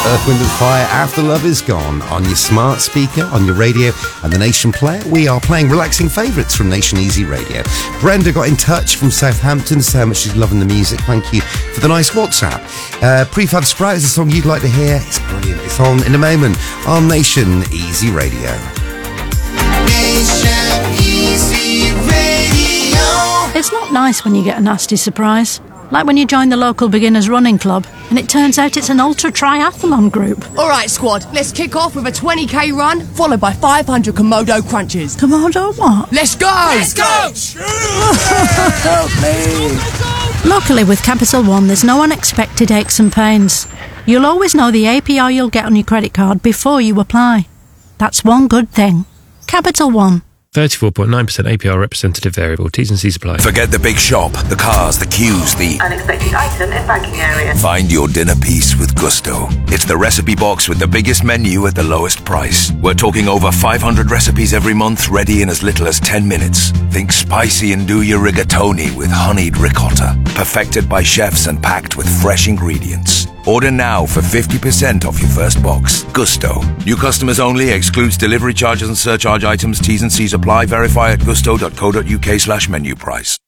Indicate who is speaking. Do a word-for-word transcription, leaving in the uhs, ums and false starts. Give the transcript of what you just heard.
Speaker 1: Earth, Wind and Fire, After Love Is Gone, on your smart speaker, on your radio and the Nation player. We are playing relaxing favourites from Nation Easy Radio. Brenda got in touch from Southampton to say how much she's loving the music. Thank you for the nice WhatsApp. Uh, Prefab Sprout is a song you'd like to hear. It's brilliant. It's on in a moment on Nation Easy Radio.
Speaker 2: Nation Easy Radio.
Speaker 3: It's not nice when you get a nasty surprise. Like when you join the local beginners running club and it turns out it's an ultra triathlon group.
Speaker 4: Alright squad, let's kick off with a twenty k run followed by five hundred Komodo crunches.
Speaker 3: Komodo what?
Speaker 4: Let's go!
Speaker 2: Let's go!
Speaker 3: Help me! Luckily with Capital One there's no unexpected aches and pains. You'll always know the A P R you'll get on your credit card before you apply. That's one good thing. Capital One.
Speaker 5: thirty-four point nine percent A P R representative variable. T's and C's apply.
Speaker 6: Forget the big shop, the cars, the queues, the
Speaker 7: unexpected item in banking area.
Speaker 6: Find your dinner piece with Gusto. It's the recipe box with the biggest menu at the lowest price. We're talking over five hundred recipes every month, ready in as little as ten minutes. Think spicy and do your rigatoni with honeyed ricotta. Perfected by chefs and packed with fresh ingredients. Order now for fifty percent off your first box. Gusto. New customers only. Excludes delivery charges and surcharge items. T's and C's apply. Verify at gusto dot co dot uk slash menu price.